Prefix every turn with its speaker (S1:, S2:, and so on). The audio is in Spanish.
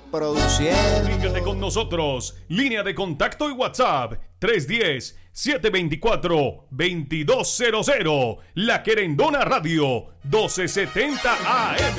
S1: produciendo.
S2: Comunícate con nosotros. Línea de contacto y WhatsApp 310-724-2200. La Querendona Radio 1270 AM.